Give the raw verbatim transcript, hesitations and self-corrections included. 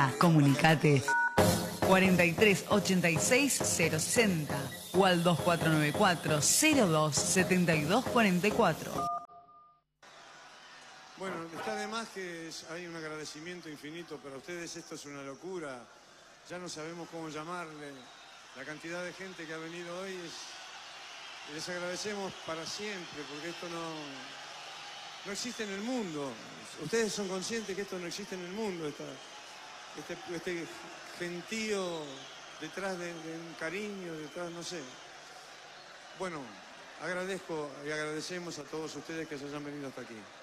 Comunicate cuarenta y tres ochenta y seis cero sesenta o al dos cuatro nueve cuatro cero dos setenta y dos cuarenta y cuatro. Bueno, está de más que es- hay un agradecimiento infinito para ustedes. Esto es una locura. Ya no sabemos cómo llamarle. La cantidad de gente que ha venido hoy es... Les agradecemos para siempre, porque esto no, no existe en el mundo. Ustedes son conscientes que esto no existe en el mundo. Esta, este, este gentío detrás de, de un cariño, detrás, no sé. Bueno, agradezco y agradecemos a todos ustedes que se hayan venido hasta aquí.